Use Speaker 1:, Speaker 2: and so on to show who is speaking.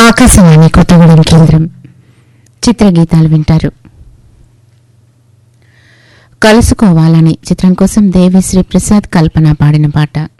Speaker 1: ఆకాశవాణి కొత్తగూడెం కేంద్రం. చిత్రగీతాలు వింటారు. కలుసుకోవాలని చిత్రం కోసం దేవిశ్రీ ప్రసాద్ కల్పన పాడిన పాట.